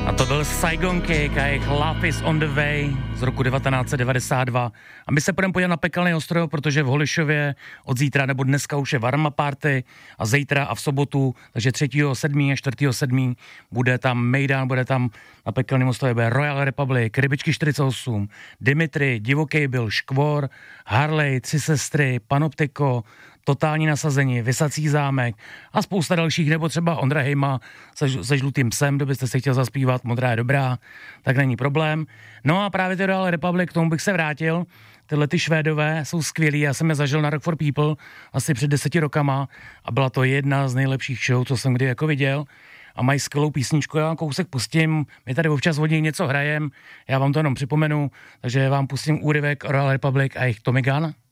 A to byl Saigon Kick a jejich Love is on the way z roku 1992. A my se půjdeme podívat na Pekelný ostrov, protože v Holišově od zítra nebo dneska už je Varma Party a zítra a v sobotu, takže 3.7. a 4.7. bude tam Mejdan, bude tam na Pekelném ostrově bude Royal Republic, Rybičky 48, Dimitri, Divoký byl, Škvor, Harley, Tři sestry, Panoptiko, Totální nasazení, Vysací zámek a spousta dalších, nebo třeba Ondra Hejma se Žlutým psem, kdybyste si chtěl zaspívat, Modrá je dobrá, tak není problém. No a právě ty Royal Republic, k tomu bych se vrátil. Tyhle ty Švédové jsou skvělí, já jsem je zažil na Rock for People asi před 10 rokama a byla to jedna z nejlepších show, co jsem kdy jako viděl. A mají skvělou písničku, já vám kousek pustím, my tady občas od něj něco hrajem, já vám to jenom připomenu, takže vám pustím úryvek Royal Republic a jejich Tommy Gun.